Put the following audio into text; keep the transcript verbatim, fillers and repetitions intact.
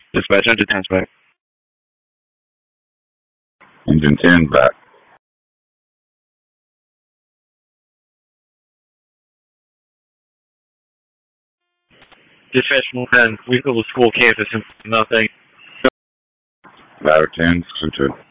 Dispatch engine ten's back. Engine ten back. Dispatch ten, vehicle to school campus and nothing. Ladder ten, two two.